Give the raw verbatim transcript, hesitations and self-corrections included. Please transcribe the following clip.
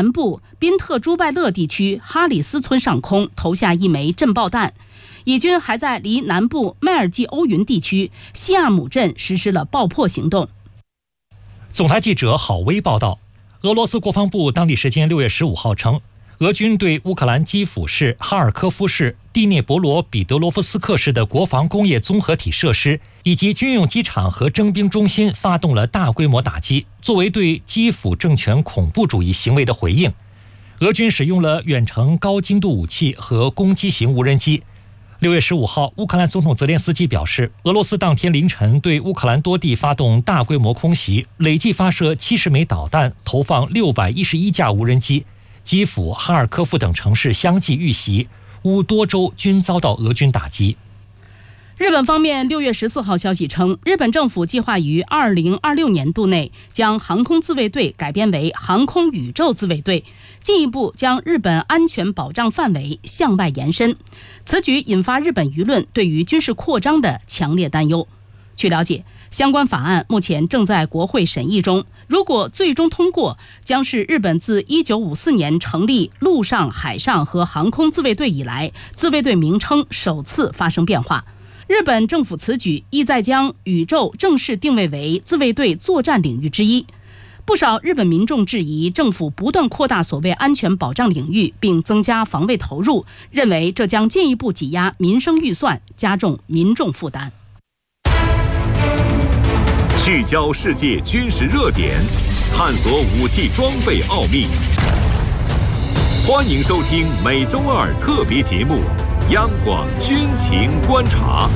南部宾特朱拜勒地区哈里斯村上空投下一枚震爆弹。以军还在离南部麦尔济欧云地区西亚姆镇实施了爆破行动。 总台记者郝威报道，俄罗斯国防部当地时间六月十五号称，俄军对乌克兰基辅市、哈尔科夫市、第聂伯罗彼得罗夫斯克市的国防工业综合体设施以及军用机场和征兵中心发动了大规模打击，作为对基辅政权恐怖主义行为的回应。俄军使用了远程高精度武器和攻击型无人机。六月十五号，乌克兰总统泽连斯基表示，俄罗斯当天凌晨对乌克兰多地发动大规模空袭，累计发射七十枚导弹，投放六百一十一架无人机。基辅、哈尔科夫等城市相继遇袭，乌多州均遭到俄军打击。 日本方面六月十四号消息称，日本政府计划于二零二六年度内将航空自卫队改编为航空宇宙自卫队，进一步将日本安全保障范围向外延伸。此举引发日本舆论对于军事扩张的强烈担忧。据了解，相关法案目前正在国会审议中，如果最终通过，将是日本自一九五四年成立陆上、海上和航空自卫队以来，自卫队名称首次发生变化。日本政府此举意在将宇宙正式定位为自卫队作战领域之一。不少日本民众质疑政府不断扩大所谓安全保障领域，并增加防卫投入，认为这将进一步挤压民生预算，加重民众负担。 聚焦世界军事热点，探索武器装备奥秘。欢迎收听每周二特别节目《央广军情观察》。